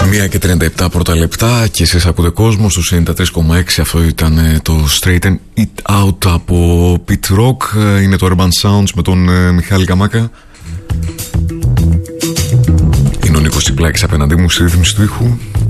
1:37 πρώτα λεπτά και εσείς ακούτε κόσμο στο 93,6. Αυτό ήταν το Straighten It Out από Pit Rock. Είναι το Urban Sounds με τον Μιχάλη Καμάκα. Είναι ο Νίκος Τσιπλάκης απέναντί μου στη ρύθμιση του ήχου.